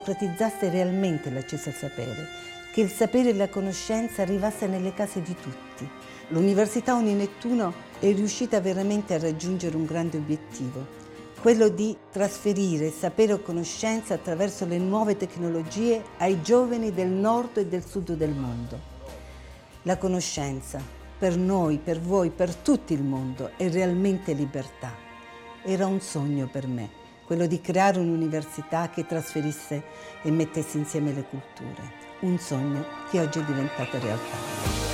democratizzasse realmente l'accesso al sapere, che il sapere e la conoscenza arrivasse nelle case di tutti. L'Università Uninettuno è riuscita veramente a raggiungere un grande obiettivo, quello di trasferire sapere o conoscenza attraverso le nuove tecnologie ai giovani del nord e del sud del mondo. La conoscenza, per noi, per voi, per tutto il mondo, è realmente libertà. Era un sogno per me, quello di creare un'università che trasferisse e mettesse insieme le culture. Un sogno che oggi è diventato realtà.